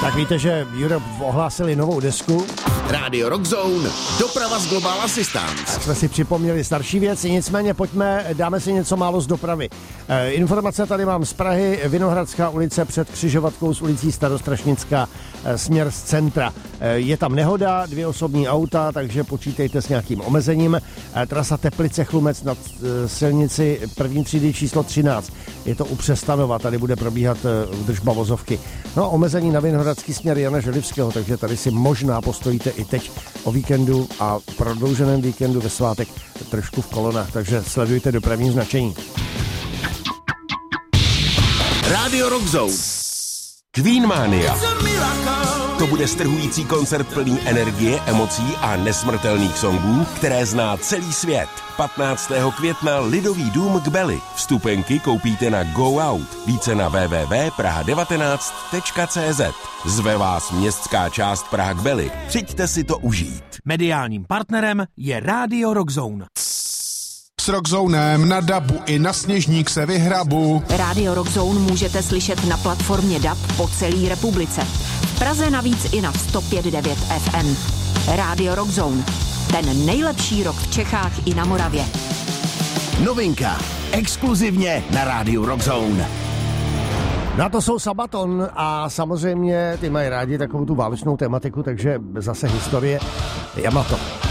Tak víte, že Europe ohlásili novou desku. Radio Rock Zone, doprava z Global Assistance. Tak jsme si připomněli starší věci, nicméně dáme si něco málo z dopravy. Informace tady mám z Prahy, Vinohradská ulice před křižovatkou s ulicí Starostrašnická, směr z centra. Je tam nehoda, 2 osobní auta, takže počítejte s nějakým omezením. Trasa Teplice Chlumec nad silnici první třídy číslo 13. Je to u Přestanova, tady bude probíhat údržba vozovky. No, omezení na Vinohradský směr Jana Želivského, takže tady si možná postojíte i teď o víkendu a prodlouženém víkendu ve svátek trošku v kolonách, takže sledujte dopravní značení. Radio Rock Zone. Queen Mania. To bude strhující koncert plný energie, emocí a nesmrtelných songů, které zná celý svět. 15. května Lidový dům k Beli. Vstupenky koupíte na Go Out. Více na www.praha19.cz. Zve vás městská část Praha k Beli. Přijďte si to užít. Mediálním partnerem je Radio Rock Zone. S Rockzonem na dabu i na Sněžník se vyhrabu. Radio Rock Zone můžete slyšet na platformě DAB po celé republice. V Praze navíc i na 105.9 FM. Radio Rock Zone. Ten nejlepší rock v Čechách i na Moravě. Novinka. Exkluzivně na Radio Rock Zone. Na to jsou Sabaton a samozřejmě ty mají rádi takovou tu válečnou tematiku, takže zase historie Yamato.